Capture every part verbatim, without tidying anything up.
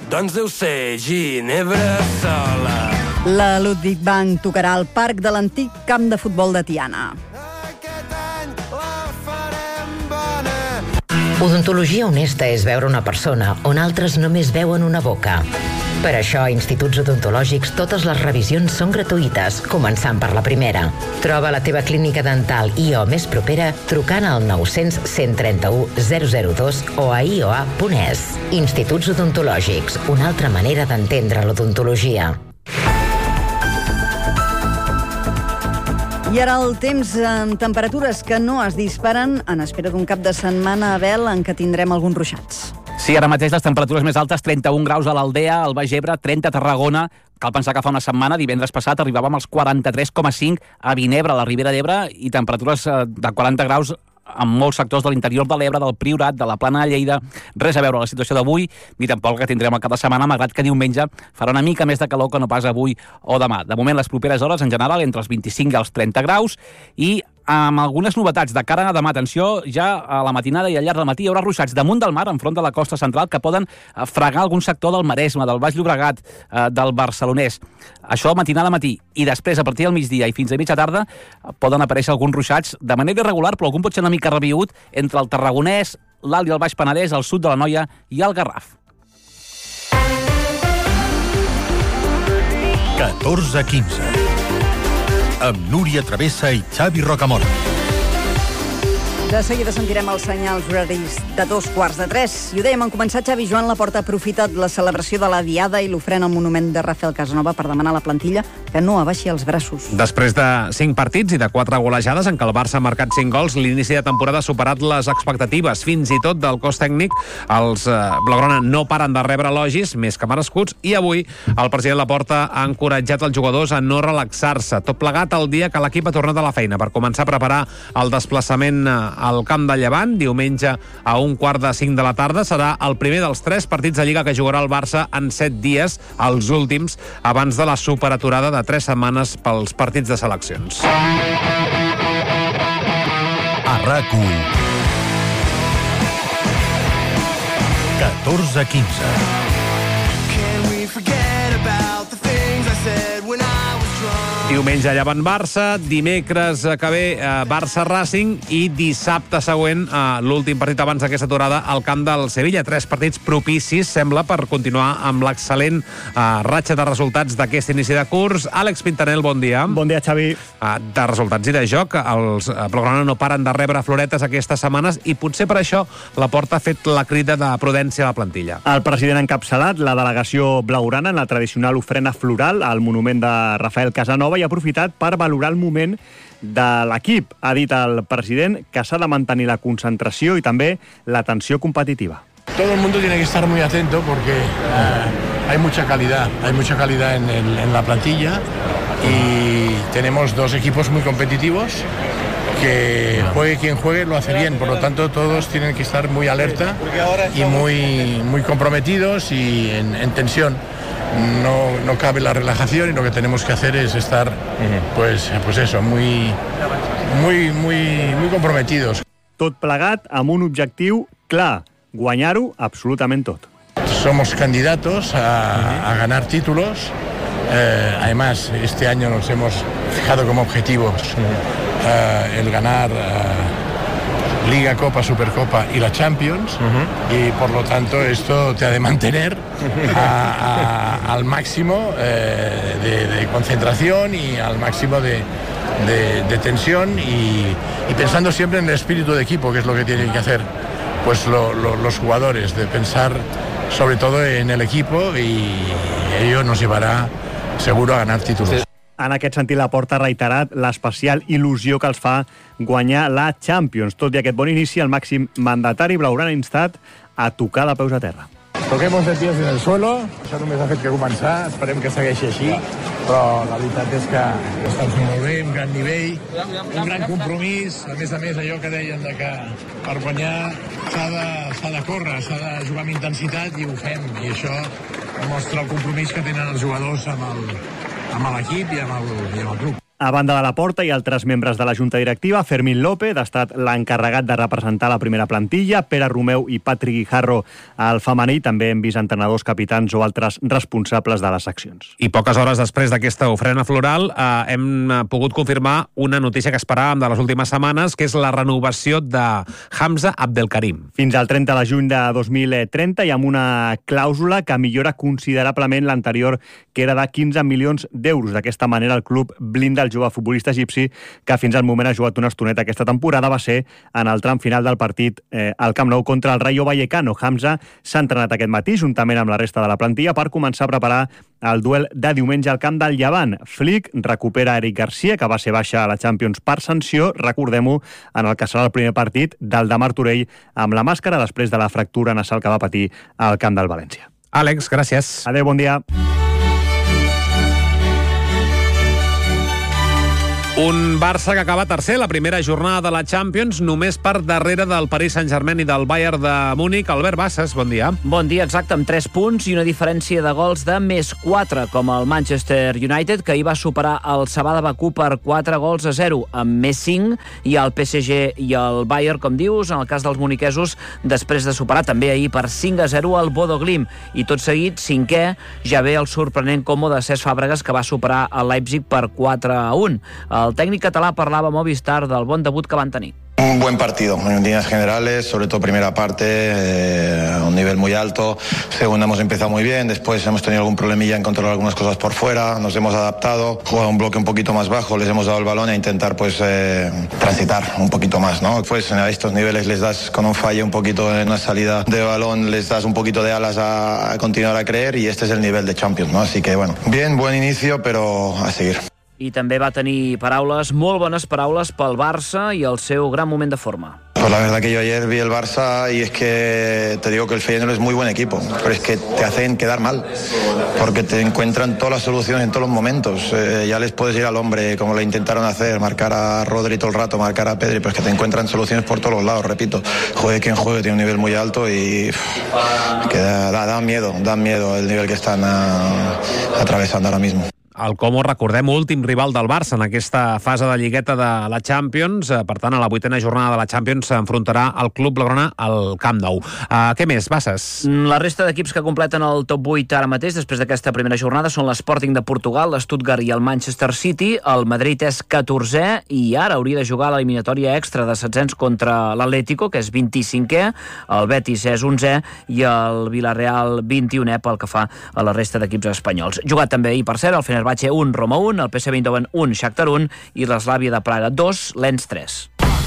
Doncs deu ser Ginebra sola. La Ludwig Bank tocarà al parc de l'antic camp de futbol de Tiana. Odontologia honesta és veure una persona on altres només veuen una boca. Per això, a Instituts Odontològics, totes les revisions són gratuïtes, començant per la primera. Troba la teva clínica dental I O més propera trucant al nou cents, cent trenta-u, zero zero dos o a i o a punt es. Instituts Odontològics, una altra manera d'entendre l'odontologia. I ara el temps amb temperatures que no es disparen en espera d'un cap de setmana, Abel, en què tindrem alguns ruixats. Sí, ara mateix les temperatures més altes, trenta-un graus a l'Aldea, al Baix Ebre, trenta a Tarragona. Cal pensar que fa una setmana, divendres passat, arribàvem als quaranta-tres coma cinc a Vinebre, a la Ribera d'Ebre, i temperatures de quaranta graus en molts sectors de l'interior de l'Ebre, del Priorat, de la Plana de Lleida. Res a veure la situació d'avui, ni tampoc que tindrem el cap de setmana, malgrat que diumenge farà una mica més de calor que no pas avui o demà. De moment, les properes hores, en general, entre els vint-i-cinc i els trenta graus, i amb algunes novetats de cara a demà. Atenció, ja a la matinada i al llarg del matí hi haurà ruixats damunt del mar, enfront de la costa central, que poden fregar algun sector del Maresme, del Baix Llobregat, del Barcelonès. Això matinada matí. I després, a partir del migdia i fins a mitja tarda, poden aparèixer alguns ruixats de manera irregular, però algun pot ser una mica revigut, entre el Tarragonès, l'Alt i el Baix Penedès, el sud de l'Anoia i el Garraf. catorze quinze amb Núria Travessa i Xavi Rocamora. De seguida sentirem els senyals horaris de dos quarts de tres. I ho dèiem en començar, Xavi. Joan Laporta ha aprofitat la celebració de la Diada i l'ofrena al monument de Rafael Casanova per demanar a la plantilla que no abaixi els braços. Després de cinc partits i de quatre golejades en què el Barça ha marcat cinc gols, l'inici de temporada ha superat les expectatives, fins i tot del cos tècnic. Els eh, Blaugrana no paren de rebre elogis, més que merescuts, i avui el president Laporta ha encoratjat els jugadors a no relaxar-se. Tot plegat el dia que l'equip ha tornat a la feina per començar a preparar el desplaçament al camp de Llevant, diumenge a un quart de cinc de la tarda. Serà el primer dels tres partits de Lliga que jugarà el Barça en set dies, els últims, abans de la superaturada de tres setmanes pels partits de seleccions. A RAC-u catorze quinze. Diumenge Llevant-Barça, dimecres que ve Barça-Racing i dissabte següent, l'últim partit abans d'aquesta aturada, al camp del Sevilla. Tres partits propicis, sembla, per continuar amb l'excel·lent ratxa de resultats d'aquest inici de curs. Àlex Pintanel, bon dia. Bon dia, Xavi. De resultats i de joc, els blaugrana no paren de rebre floretes aquestes setmanes i potser per això Laporta ha fet la crida de prudència a la plantilla. El president ha encapçalat la delegació blaugrana en la tradicional ofrena floral al monument de Rafael Casanova i ha aprofitat per valorar el moment de l'equip. Ha dit el president que s'ha de mantenir la concentració i també la tensió competitiva. Todo el mundo tiene que estar muy atento porque eh, hay mucha calidad, hay mucha calidad en, el, en la plantilla y tenemos dos equipos muy competitivos que juegue quien juegue lo hace bien, por lo tanto todos tienen que estar muy alerta y muy, muy comprometidos y en, en tensión. No, no cabe la relajación y lo que tenemos que hacer es estar pues, pues eso, muy, muy, muy, muy comprometidos. Tot plegat amb un objectiu clar, guanyar-ho absolutament tot. Somos candidatos a, a ganar títulos. Eh, además, este año nos hemos fijado como objetivos eh, el ganar eh, Liga, Copa, Supercopa y la Champions, uh-huh. y por lo tanto esto te ha de mantener a, a, al máximo eh, de, de concentración y al máximo de, de, de tensión y, y pensando siempre en el espíritu de equipo, que es lo que tienen que hacer pues lo, lo, los jugadores, de pensar sobre todo en el equipo y ello nos llevará seguro a ganar títulos. Sí. En aquest sentit, Laporta ha reiterat l'especial il·lusió que els fa guanyar la Champions. Tot i aquest bon inici, el màxim mandatari blaugrana ha instat a tocar de peus a terra. Toquemos de pies en el suelo, això només ha fet que començar, esperem que segueixi així, però la veritat és que estan fent molt bé, un gran nivell, un gran compromís, a més a més allò que deien de que per guanyar s'ha de, s'ha de córrer, s'ha de jugar amb intensitat i ho fem, i això mostra el compromís que tenen els jugadors amb el, amb l'equip i amb el, i amb el club. A banda de la porta hi ha altres membres de la Junta Directiva. Fermín López ha estat l'encarregat de representar la primera plantilla, Pere Romeu i Patrick Guijarro al femení. També hem vist entrenadors, capitans o altres responsables de les seccions. I poques hores després d'aquesta ofrena floral eh, hem pogut confirmar una notícia que esperàvem de les últimes setmanes, que és la renovació de Hamza Abdelkarim. Fins al trenta de juny de dos mil trenta i amb una clàusula que millora considerablement l'anterior, que era de quinze milions d'euros. D'aquesta manera el club blinda el jove futbolista egipci, que fins al moment ha jugat una estoneta aquesta temporada. Va ser en el tram final del partit eh, al Camp Nou contra el Rayo Vallecano. Hamza s'ha entrenat aquest matí juntament amb la resta de la plantilla per començar a preparar el duel de diumenge al camp del Llevant. Flick recupera Eric Garcia, que va ser baixa a la Champions per sanció, recordem-ho, en el que serà el primer partit del de Martorell amb la màscara després de la fractura nasal que va patir al camp del València. Àlex, gràcies. Adéu, bon dia. Un Barça que acaba tercer la primera jornada de la Champions, només per darrere del Paris Saint-Germain i del Bayern de Múnich. Albert Bassas, bon dia. Bon dia, exacte, amb tres punts i una diferència de gols de més quatre, com el Manchester United, que ahir va superar el Sabah de Bakú per quatre gols a zero, amb més cinc, i el P S G i el Bayern, com dius, en el cas dels moniquesos, després de superar també ahir per cinc a zero el Bodo Glimt. I tot seguit, cinquè, ja ve el sorprenent combo de Cesc Fàbregas, que va superar el Leipzig per quatre a un. El tècnic català parlava a Movistar del bon debut que van tenir. Un buen partido, en líneas generales, sobre todo primera parte, eh, a un nivel muy alto. Segunda hemos empezado muy bien, después hemos tenido algún problemilla en controlar algunas cosas por fuera, nos hemos adaptado, jugado un bloque un poquito más bajo, les hemos dado el balón a intentar pues eh, transitar un poquito más, ¿no? Pues a estos niveles les das con un fallo un poquito en la salida de balón, les das un poquito de alas a, a continuar a creer y este es el nivel de Champions, ¿no? Así que bueno, bien, buen inicio, pero a seguir. I també va tenir paraules, molt bones paraules pel Barça i el seu gran moment de forma. Pues la verdad que yo ayer vi el Barça y es que te digo que el Feyenoord es muy buen equipo, pero es que te hacen quedar mal, porque te encuentran todas las soluciones en todos los momentos. Eh, ya les puedes ir al hombre, como le intentaron hacer, marcar a Rodri todo el rato, marcar a Pedri, pero es que te encuentran soluciones por todos los lados, repito. Juegue quien juegue, tiene un nivel muy alto y uff, que da, da, da miedo, da miedo el nivel que están a, atravesando ahora mismo. El Como, recordem, últim rival del Barça en aquesta fase de lligueta de la Champions. Per tant, a la vuitena jornada de la Champions s'enfrontarà el Club Blaugrana al Camp Nou. Uh, què més, Bassas? La resta d'equips que completen el top vuit ara mateix, després d'aquesta primera jornada, són l'Sporting de Portugal, l'Stuttgart i el Manchester City. El Madrid és catorzè i ara hauria de jugar l'eliminatòria extra de setzents contra l'Atlético, que és vint-i-cinquè. El Betis és onzè i el Villarreal vint-i-unè pel que fa a la resta d'equips espanyols. Jugat també ahir, per cert, el Fenerbahçe un, Roma un, el P S V Eindhoven un, Shakhtar un i l'Eslàvia de Praga dos, Lens tres.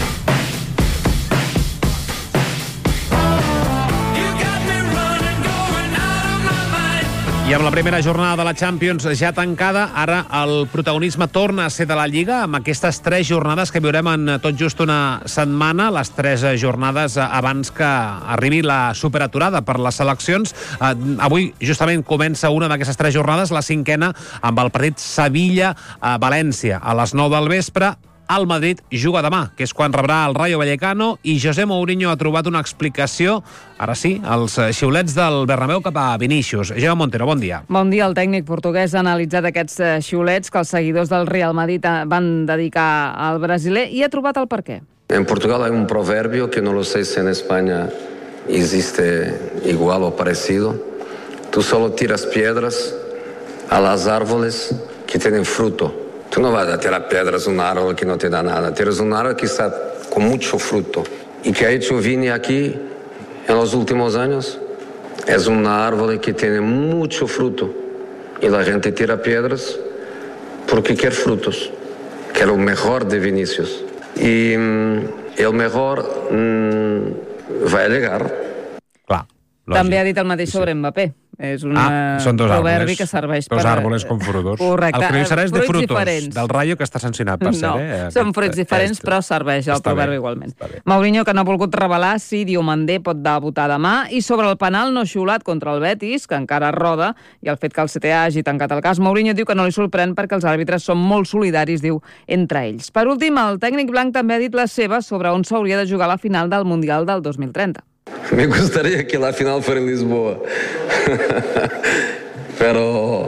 I amb la primera jornada de la Champions ja tancada, ara el protagonisme torna a ser de la Lliga, amb aquestes tres jornades que viurem en tot just una setmana, les tres jornades abans que arribi la superaturada per les seleccions. Avui justament comença una d'aquestes tres jornades, la cinquena, amb el partit Sevilla-València a les nou del vespre. El Madrid juga demà, que és quan rebrà el Rayo Vallecano, i José Mourinho ha trobat una explicació, ara sí, als xiulets del Bernabéu cap a Vinícius. Jaume Montero, bon dia. Bon dia. El tècnic portuguès ha analitzat aquests xiulets que els seguidors del Real Madrid van dedicar al brasiler i ha trobat el perquè. En Portugal hay un proverbio que no lo sé si en España existe igual o parecido. Tú solo tiras piedras a las árboles que tienen fruto. Tú no vas a tirar piedras a un árbol que no te da nada. Tienes un árbol que está con mucho fruto. ¿Y que ha hecho Vini aquí en los últimos años? Es un árbol que tiene mucho fruto. Y la gente tira piedras porque quiere frutos. Que era el mejor de Vinícius. Y mmm, el mejor mmm, va a llegar. Clar. Lògic. També ha dit el mateix sobre Mbappé. És un ah, proverbi que serveix dos per... Dos árboles con frutos. Correcte. El que no serà és de frutos, diferents. del Rayo, que està sancionat, per ser. No, eh? són fruits diferents, Est... però serveix el està proverbi bé, igualment. Mourinho, que no ha volgut revelar si Diomandé pot debutar demà, i sobre el penal no xiulat contra el Betis, que encara roda, i el fet que el C T A hagi tancat el cas, Mourinho diu que no li sorprèn perquè els àrbitres són molt solidaris, diu, entre ells. Per últim, el tècnic blanc també ha dit la seva sobre on s'hauria de jugar la final del Mundial del dos mil trenta. Me gustaría que la final fuera en Lisboa. Pero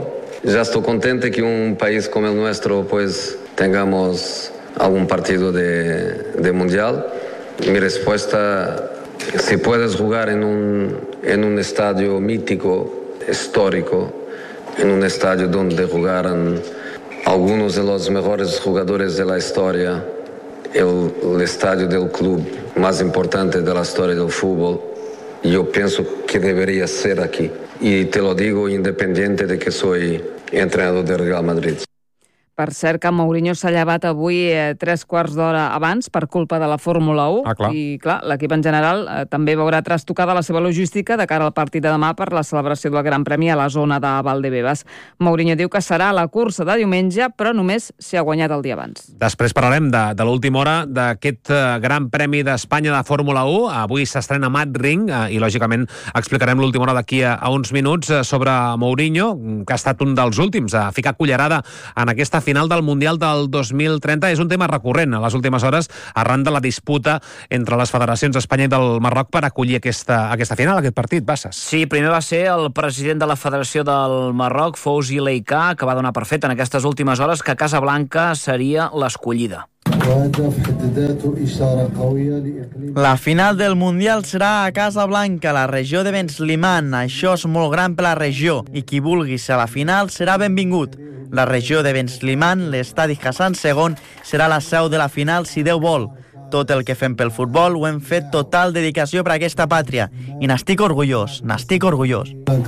Ya estoy contento que un país como el nuestro pues tengamos algún partido de, de mundial. Mi respuesta, si puedes jugar en un, en un estadio mítico, histórico, en un estadio donde jugaran algunos de los mejores jugadores de la historia, el, el estadio del club más importante de la historia del fútbol, yo pienso que debería ser aquí. Y te lo digo independiente de que soy entrenador del Real Madrid. Per cert, que Mourinho s'ha llevat avui eh, tres quarts d'hora abans per culpa de la Fórmula u. Ah, clar. I, clar, l'equip en general eh, també veurà trastocada la seva logística de cara al partit de demà per la celebració del Gran Premi a la zona de Valdebebas. Mourinho diu que serà la cursa de diumenge, però només s'hi ha guanyat el dia abans. Després parlarem de, de l'última hora d'aquest eh, Gran Premi d'Espanya de Fórmula u. Avui s'estrena Mat Ring eh, i, lògicament, explicarem l'última hora d'aquí a, a uns minuts eh, sobre Mourinho, que ha estat un dels últims a ficar cullerada en aquesta final del Mundial del dos mil trenta. És un tema recurrent a les últimes hores arran de la disputa entre les federacions d'Espanya i del Marroc per acollir aquesta, aquesta final, aquest partit, Bassas. Sí, primer va ser el president de la Federació del Marroc, Fouzi Leika, que va donar per fet en aquestes últimes hores que Casablanca seria l'escollida. La final del Mundial serà a Casablanca, la regió de Ben Slimane. Això és molt gran per la regió i qui vulgui ser a la final serà benvingut. La regió de Ben Slimane, l'estadi Hassan segon, serà la seu de la final si Déu vol. Tot el que fem pel futbol ho hem fet total dedicació per a aquesta pàtria i n'estic orgullós, n'estic orgullós.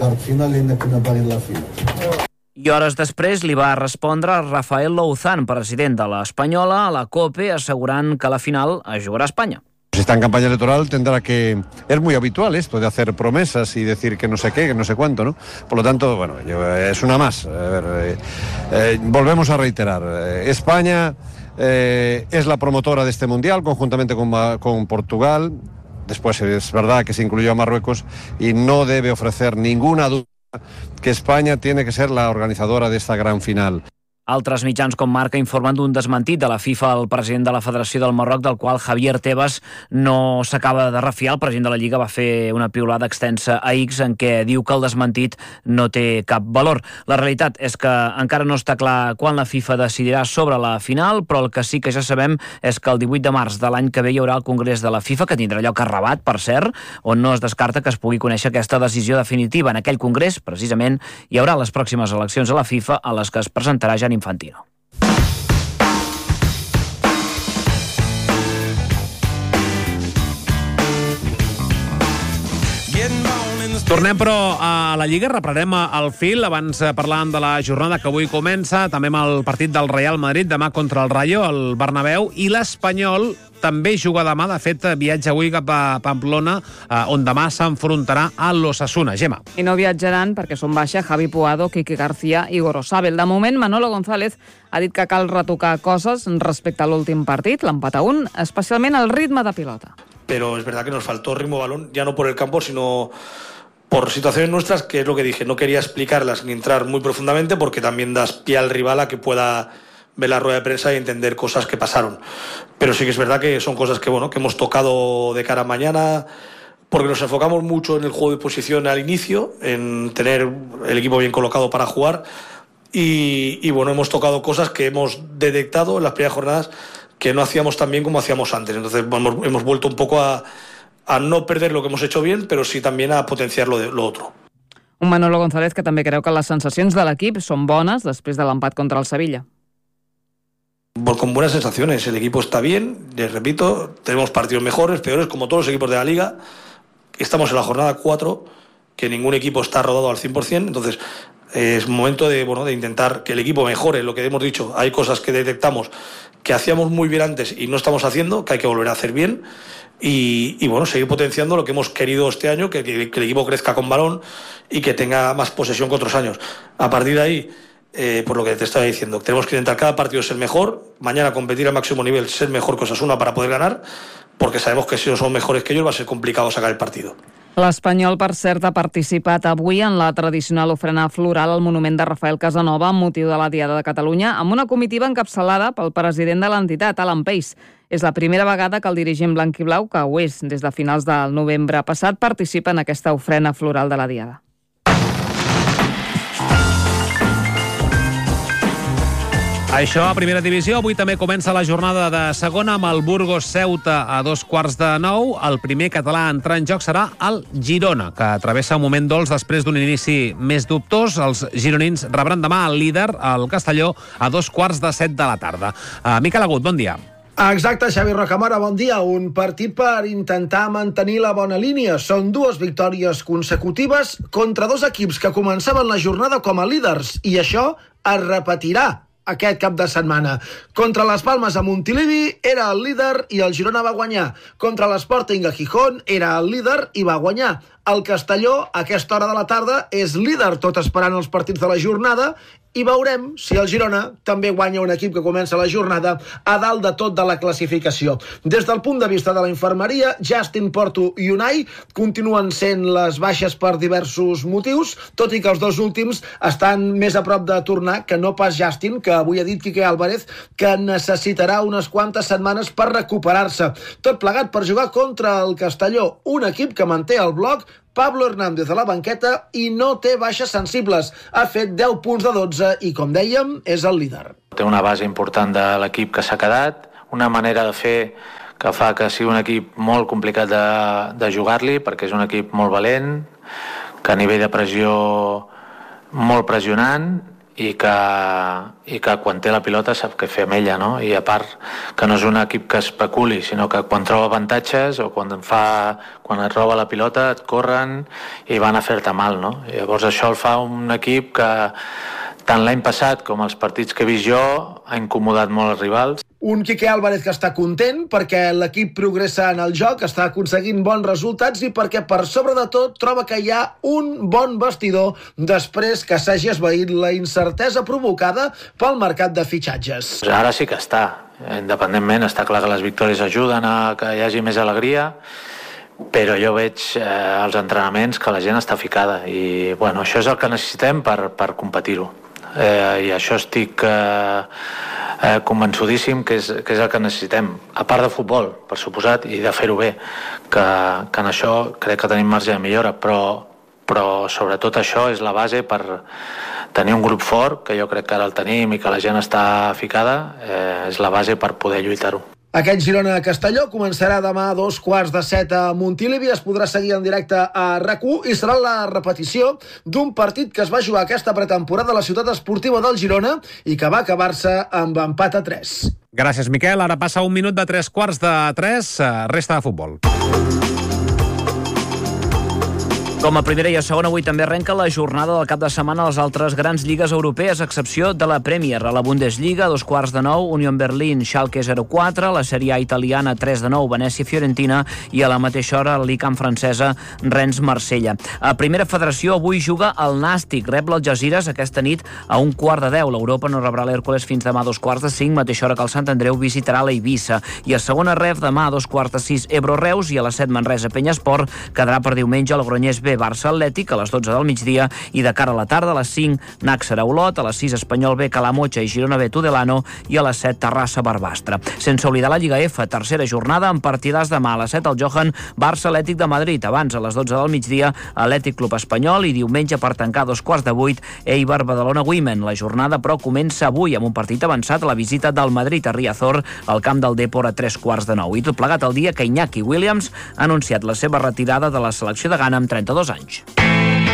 I hores després li va respondre Rafael Louzán, president de l'Espanyola, a la COPE, assegurant que la final es jugarà a Espanya. Si está en campaña electoral tendrá que... Es muy habitual esto de hacer promesas y decir que no sé qué, que no sé cuánto, ¿no? Por lo tanto, bueno, yo, es una más. A ver, eh, eh, volvemos a reiterar. Eh, España eh, es la promotora de este Mundial, conjuntamente con, con Portugal. Después es verdad que se incluyó a Marruecos y no debe ofrecer ninguna duda que España tiene que ser la organizadora de esta gran final. Altres mitjans com Marca informen d'un desmentit de la FIFA al president de la Federació del Marroc, del qual Javier Tebas no s'acaba de refiar. El president de la Lliga va fer una piulada extensa a X en què diu que el desmentit no té cap valor. La realitat és que encara no està clar quan la FIFA decidirà sobre la final, però el que sí que ja sabem és que el divuit de març de l'any que ve hi haurà el Congrés de la FIFA, que tindrà lloc a Rabat, per cert, on no es descarta que es pugui conèixer aquesta decisió definitiva. En aquell Congrés, precisament, hi haurà les pròximes eleccions a la FIFA a les que es presentarà Gianni Infantino. Tornem, però, a la Lliga. Reprenem el fil. Abans parlàvem de la jornada que avui comença, també amb el partit del Real Madrid, demà contra el Rayo, al Bernabéu, i l'Espanyol també juga demà. De fet, viatja avui cap a Pamplona, on demà s'enfrontarà a l'Osasuna. Gemma. I no viatjaran perquè són baixa Javi Puado, Quique García i Goro Sabel. De moment, Manolo González ha dit que cal retocar coses respecte a l'últim partit, l'empat a un, especialment el ritme de pilota. Pero es verdad que nos faltó ritmo balón, ya no por el campo, sino por situaciones nuestras, que es lo que dije, no quería explicarlas ni entrar muy profundamente porque también das pie al rival a que pueda ver la rueda de prensa y entender cosas que pasaron. Pero sí que es verdad que son cosas que, bueno, que hemos tocado de cara a mañana, porque nos enfocamos mucho en el juego de posición al inicio, en tener el equipo bien colocado para jugar y, y bueno, hemos tocado cosas que hemos detectado en las primeras jornadas que no hacíamos tan bien como hacíamos antes. Entonces hemos, hemos vuelto un poco a a no perder lo que hemos hecho bien, pero sí también a potenciar lo, de, lo otro. Un Manolo González que també creu que les sensacions de l'equip són bones després de l'empat contra el Sevilla. Con buenas sensaciones, el equipo está bien, les repito, tenemos partidos mejores, peores, como todos los equipos de la Liga. Estamos en la jornada cuatro, que ningún equipo está rodado al cien por ciento, entonces eh, es momento de, bueno, de intentar que el equipo mejore, lo que hemos dicho. Hay cosas que detectamos que hacíamos muy bien antes y no estamos haciendo, que hay que volver a hacer bien. Y, y bueno, seguir potenciando lo que hemos querido este año, que, que, que el equipo crezca con balón y que tenga más posesión que otros años. A partir de ahí, eh, por lo que te estaba diciendo, tenemos que intentar cada partido ser mejor, mañana competir al máximo nivel, ser mejor que Osasuna para poder ganar, porque sabemos que si no son mejores que ellos va a ser complicado sacar el partido. L'Espanyol, per cert, ha participat avui en la tradicional ofrena floral al monument de Rafael Casanova amb motiu de la Diada de Catalunya, amb una comitiva encapçalada pel president de l'entitat, Alan Pace. És la primera vegada que el dirigent blanc-i-blau, que ho és des de finals del novembre passat, participa en aquesta ofrena floral de la Diada. Això a primera divisió. Avui també comença la jornada de segona amb el Burgos Ceuta a dos quarts de nou. El primer català a entrar en joc serà el Girona, que travessa un moment dolç després d'un inici més dubtós. Els gironins rebran demà el líder, el Castelló, a dos quarts de set de la tarda. Uh, Miquel Agut, bon dia. Exacte, Xavi Rocamora, bon dia. Un partit per intentar mantenir la bona línia. Són dues victòries consecutives contra dos equips que començaven la jornada com a líders, i això es repetirà aquest cap de setmana. Contra les Palmes a Montilivi era el líder i el Girona va guanyar. Contra l'Sporting a Gijón era el líder i va guanyar. El Castelló, a aquesta hora de la tarda, és líder, tot esperant els partits de la jornada, i veurem si el Girona també guanya un equip que comença la jornada a dalt de tot de la classificació. Des del punt de vista de la infermeria, Justin, Porto i Unai continuen sent les baixes per diversos motius, tot i que els dos últims estan més a prop de tornar que no pas Justin, que avui ha dit Quique Álvarez que necessitarà unes quantes setmanes per recuperar-se. Tot plegat per jugar contra el Castelló, un equip que manté el bloc, Pablo Hernández a la banqueta i no té baixes sensibles. Ha fet deu punts de dotze i, com dèiem, és el líder. Té una base important de l'equip que s'ha quedat, una manera de fer que fa que sigui un equip molt complicat de, de jugar-li, perquè és un equip molt valent, que a nivell de pressió molt pressionant, i que, i que quan té la pilota sap què fer amb ella, no? I a part que no és un equip que especuli, sinó que quan troba avantatges o quan, fa, quan et roba la pilota et corren i van a fer-te mal, no? I llavors això el fa un equip que tant l'any passat com els partits que he vist jo ha incomodat molt els rivals. Un Quique Álvarez que està content perquè l'equip progressa en el joc, està aconseguint bons resultats i perquè per sobre de tot troba que hi ha un bon vestidor després que s'hagi esvaït la incertesa provocada pel mercat de fitxatges. Ara sí que està. Independentment, està clar que les victòries ajuden a que hi hagi més alegria, però jo veig eh, als entrenaments que la gent està ficada i bueno, això és el que necessitem per, per competir-ho. Eh, I això estic eh, eh, convençudíssim que és, que és el que necessitem, a part de futbol, per suposat, i de fer-ho bé, que, que en això crec que tenim marge de millora, però, però sobretot això és la base per tenir un grup fort, que jo crec que ara el tenim i que la gent està ficada, eh, és la base per poder lluitar-ho. Aquest Girona-Castelló començarà demà a dos quarts de set a Montilivi, es podrà seguir en directe a RAC u i serà la repetició d'un partit que es va jugar aquesta pretemporada a la ciutat esportiva del Girona i que va acabar-se amb empat a tres. Gràcies, Miquel. Ara passa un minut de tres quarts de tres. Resta de futbol. Com a primera i a segona, avui també arrenca la jornada del cap de setmana a les altres grans lligues europees, a excepció de la Premier. A la Bundesliga, a dos quarts de nou, Union Berlin, Schalke zero quatre, la Sèrie A italiana, tres de nou, Venècia-Fiorentina, i a la mateixa hora, la Liga francesa, Rennes-Marsella. A primera federació, avui juga el Nàstic, rep l'Algesires aquesta nit a un quart de deu. L'Europa no rebrà l'Hèrcules fins demà a dos quarts de cinc, mateixa hora que el Sant Andreu visitarà la Eivissa. I a segona ref, demà a dos quarts de sis, Ebro-Reus, i a les set, Manresa-Penyesport. Quedarà per diumenge el Granyers B, Barça-Atlètic a les dotze del migdia, i de cara a la tarda a les cinc, Nàxera-Olot, a les sis, Espanyol B, Calamotxa i Girona B, Tudelano, i a les set, Terrassa-Barbastre. Sense oblidar la Lliga F, tercera jornada amb partidars demà a les set al Johan, Barça-Atlètic de Madrid, abans a les dotze del migdia, Atlètic Club Espanyol, i diumenge per tancar dos quarts de vuit, Eibar-Badalona-Women. La jornada, però, comença avui amb un partit avançat a la visita del Madrid a Riazor, al camp del Depor a tres quarts de nou. I tot plegat el dia que Iñaki Williams ha anunciat la seva retirada de la selecció de Ghana amb trenta-dos anys.